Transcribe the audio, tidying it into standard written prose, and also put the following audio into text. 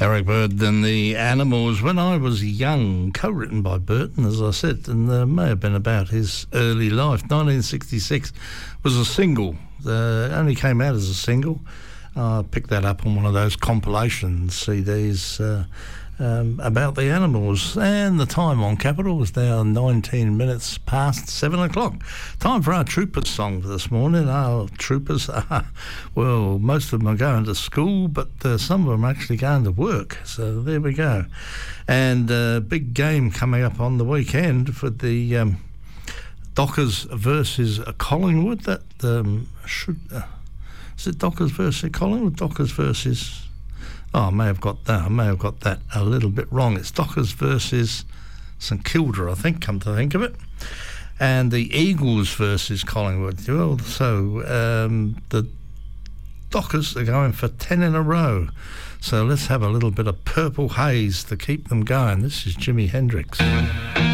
Eric Burdon and the Animals. When I was young, co-written by Burton, as I said, and may have been about his early life. 1966 was a single. It only came out as a single. I picked that up on one of those compilation CDs about the Animals. And the time on Capital is now 19 minutes past 7 o'clock. Time for our Troopers song for this morning. Our Troopers are, well, most of them are going to school, but some of them are actually going to work. So there we go. And big game coming up on the weekend for the Dockers versus Collingwood. That should... is it Dockers versus Collingwood? Dockers versus... Oh, I may have got that a little bit wrong. It's Dockers versus St Kilda, I think, come to think of it. And the Eagles versus Collingwood. Well, so the Dockers are going for 10 in a row. So let's have a little bit of Purple Haze to keep them going. This is Jimi Hendrix.